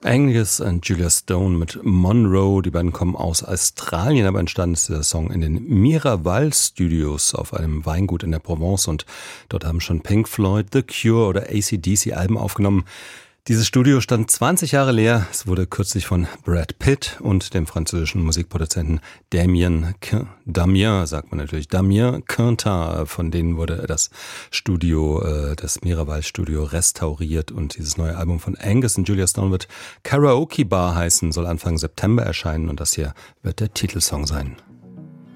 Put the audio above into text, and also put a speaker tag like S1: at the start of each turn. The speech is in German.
S1: Angus und Julia Stone mit Monroe. Die beiden kommen aus Australien, aber entstanden ist dieser Song in den Miraval Studios auf einem Weingut in der Provence und dort haben schon Pink Floyd, The Cure oder AC/DC Alben aufgenommen. Dieses Studio stand 20 Jahre leer. Es wurde kürzlich von Brad Pitt und dem französischen Musikproduzenten Damien Quintin, von denen wurde das Studio, das Miraval Studio restauriert und dieses neue Album von Angus und Julia Stone wird Karaoke Bar heißen, soll Anfang September erscheinen und das hier wird der Titelsong sein.